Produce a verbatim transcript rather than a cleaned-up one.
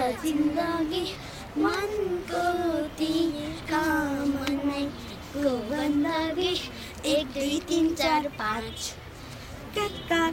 जिन्दगी मनको तिर्खामनैको गन्दगी एक दुई तिन चार पाँच काका